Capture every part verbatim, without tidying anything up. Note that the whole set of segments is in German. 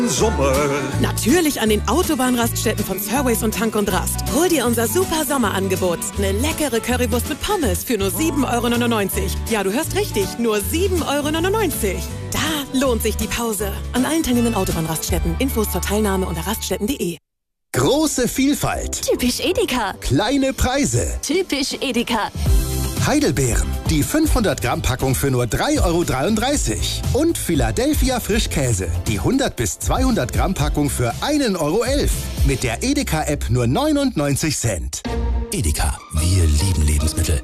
Sommer. Natürlich an den Autobahnraststätten von Fairways und Tank und Rast. Hol dir unser super Sommerangebot. Eine leckere Currywurst mit Pommes für nur sieben Euro neunundneunzig. Ja, du hörst richtig, nur sieben Euro neunundneunzig. Da lohnt sich die Pause. An allen teilnehmenden Autobahnraststätten. Infos zur Teilnahme unter raststätten punkt de. Große Vielfalt. Typisch Edeka. Kleine Preise. Typisch Edeka. Heidelbeeren. Die fünfhundert Gramm Packung für nur drei Euro dreiunddreißig. Und Philadelphia Frischkäse. Die hundert bis zweihundert Gramm Packung für ein Euro elf. Mit der Edeka-App nur neunundneunzig Cent. Edeka. Wir lieben Lebensmittel.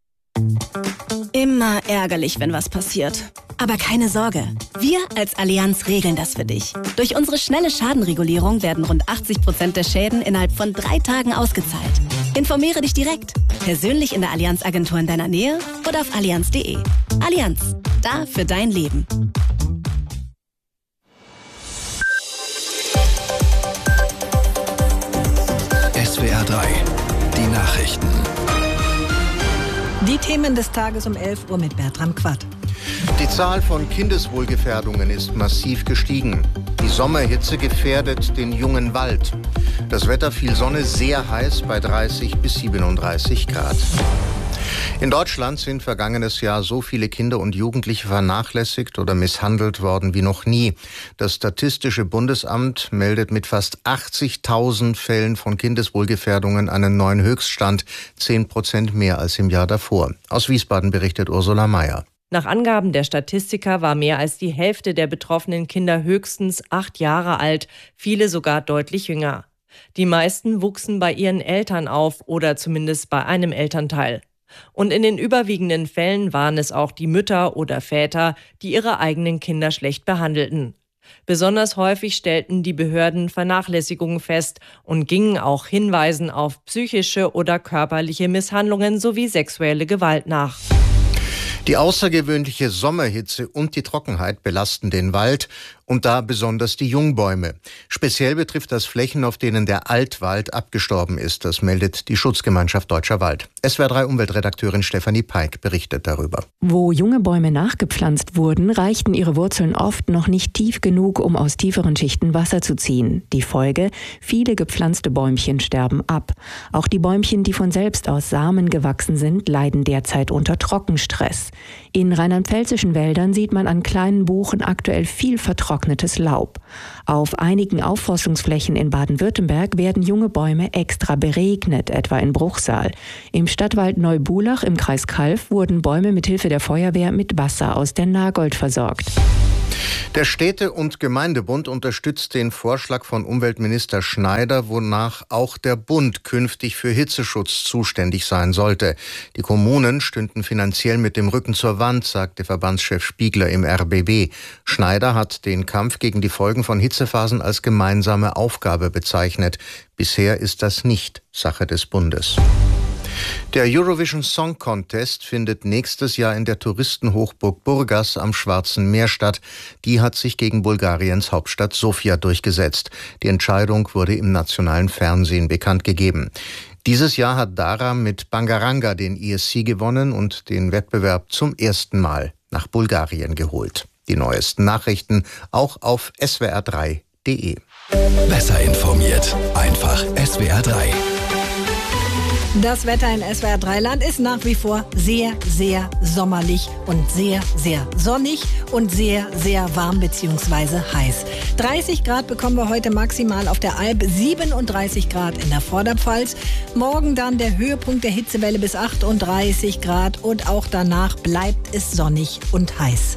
Immer ärgerlich, wenn was passiert. Aber keine Sorge, wir als Allianz regeln das für dich. Durch unsere schnelle Schadenregulierung werden rund achtzig Prozent der Schäden innerhalb von drei Tagen ausgezahlt. Informiere dich direkt, persönlich in der Allianz-Agentur in deiner Nähe oder auf allianz punkt de. Allianz, da für dein Leben. S W R drei, die Nachrichten. Die Themen des Tages um elf Uhr mit Bertram Quadt. Die Zahl von Kindeswohlgefährdungen ist massiv gestiegen. Die Sommerhitze gefährdet den jungen Wald. Das Wetter viel Sonne, sehr heiß bei dreißig bis siebenunddreißig Grad. In Deutschland sind vergangenes Jahr so viele Kinder und Jugendliche vernachlässigt oder misshandelt worden wie noch nie. Das Statistische Bundesamt meldet mit fast achtzigtausend Fällen von Kindeswohlgefährdungen einen neuen Höchststand, zehn Prozent mehr als im Jahr davor. Aus Wiesbaden berichtet Ursula Mayer. Nach Angaben der Statistiker war mehr als die Hälfte der betroffenen Kinder höchstens acht Jahre alt, viele sogar deutlich jünger. Die meisten wuchsen bei ihren Eltern auf oder zumindest bei einem Elternteil. Und in den überwiegenden Fällen waren es auch die Mütter oder Väter, die ihre eigenen Kinder schlecht behandelten. Besonders häufig stellten die Behörden Vernachlässigungen fest und gingen auch Hinweisen auf psychische oder körperliche Misshandlungen sowie sexuelle Gewalt nach. Die außergewöhnliche Sommerhitze und die Trockenheit belasten den Wald und da besonders die Jungbäume. Speziell betrifft das Flächen, auf denen der Altwald abgestorben ist. Das meldet die Schutzgemeinschaft Deutscher Wald. S W R drei Umweltredakteurin Stefanie Peik berichtet darüber. Wo junge Bäume nachgepflanzt wurden, reichten ihre Wurzeln oft noch nicht tief genug, um aus tieferen Schichten Wasser zu ziehen. Die Folge? Viele gepflanzte Bäumchen sterben ab. Auch die Bäumchen, die von selbst aus Samen gewachsen sind, leiden derzeit unter Trockenstress. In rheinland-pfälzischen Wäldern sieht man an kleinen Buchen aktuell viel vertrocknetes Laub. Auf einigen Aufforstungsflächen in Baden-Württemberg werden junge Bäume extra beregnet, etwa in Bruchsal. Im Stadtwald Neubulach im Kreis Calw wurden Bäume mit Hilfe der Feuerwehr mit Wasser aus der Nagold versorgt. Der Städte- und Gemeindebund unterstützt den Vorschlag von Umweltminister Schneider, wonach auch der Bund künftig für Hitzeschutz zuständig sein sollte. Die Kommunen stünden finanziell mit dem Rücken zur Wand, sagte Verbandschef Spiegler im R B B. Schneider hat den Kampf gegen die Folgen von Hitzephasen als gemeinsame Aufgabe bezeichnet. Bisher ist das nicht Sache des Bundes. Der Eurovision Song Contest findet nächstes Jahr in der Touristenhochburg Burgas am Schwarzen Meer statt. Die hat sich gegen Bulgariens Hauptstadt Sofia durchgesetzt. Die Entscheidung wurde im nationalen Fernsehen bekannt gegeben. Dieses Jahr hat Dara mit Bangaranga den E S C gewonnen und den Wettbewerb zum ersten Mal nach Bulgarien geholt. Die neuesten Nachrichten auch auf S W R drei punkt de. Besser informiert, einfach S W R drei. Das Wetter in S W R drei Land ist nach wie vor sehr, sehr sommerlich und sehr, sehr sonnig und sehr, sehr warm bzw. heiß. dreißig Grad bekommen wir heute maximal auf der Alp, siebenunddreißig Grad in der Vorderpfalz. Morgen dann der Höhepunkt der Hitzewelle bis achtunddreißig Grad und auch danach bleibt es sonnig und heiß.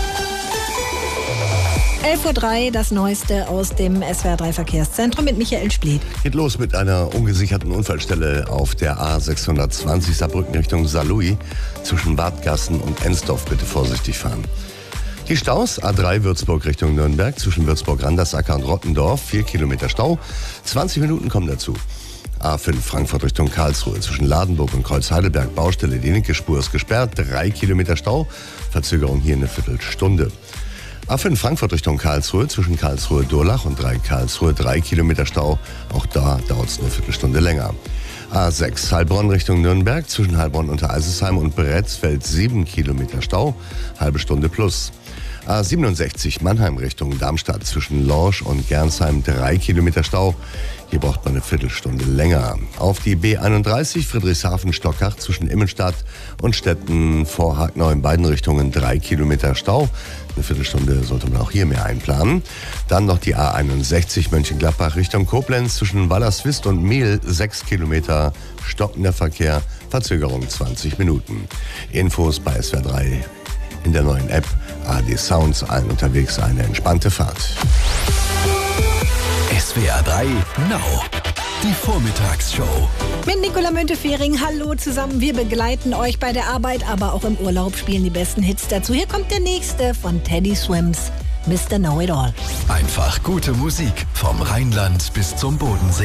elf Uhr drei, das Neueste aus dem S W R drei Verkehrszentrum mit Michael Spliet. Geht los mit einer ungesicherten Unfallstelle auf der A sechshundertzwanzig Saarbrücken Richtung Saarlouis. Zwischen Badgassen und Ensdorf bitte vorsichtig fahren. Die Staus: A drei Würzburg Richtung Nürnberg, zwischen Würzburg-Randersacker und Rottendorf, vier Kilometer Stau, zwanzig Minuten kommen dazu. A fünf Frankfurt Richtung Karlsruhe, zwischen Ladenburg und Kreuz-Heidelberg Baustelle, die linke Spur ist gesperrt, drei Kilometer Stau, Verzögerung hier eine Viertelstunde. A fünf Frankfurt Richtung Karlsruhe, zwischen Karlsruhe-Durlach und drei Karlsruhe, drei Kilometer Stau. Auch da dauert es eine Viertelstunde länger. A sechs Heilbronn Richtung Nürnberg, zwischen Heilbronn unter Eisesheim und Bretzfeld sieben Kilometer Stau, halbe Stunde plus. A siebenundsechzig Mannheim Richtung Darmstadt zwischen Lorsch und Gernsheim drei Kilometer Stau. Hier braucht man eine Viertelstunde länger. Auf die B einunddreißig Friedrichshafen-Stockach zwischen Immenstadt und Stetten vor Hagnau in beiden Richtungen drei Kilometer Stau. Eine Viertelstunde sollte man auch hier mehr einplanen. Dann noch die A einundsechzig Mönchengladbach Richtung Koblenz zwischen Wallerswist und Mehl sechs Kilometer stockender Verkehr, Verzögerung zwanzig Minuten. Infos bei S W R drei in der neuen App A R D Sounds, allen unterwegs eine entspannte Fahrt. S W R drei Now. Die Vormittagsshow. Mit Nicola Müntefering, hallo zusammen. Wir begleiten euch bei der Arbeit, aber auch im Urlaub, spielen die besten Hits dazu. Hier kommt der nächste von Teddy Swims, Mister Know It All. Einfach gute Musik vom Rheinland bis zum Bodensee.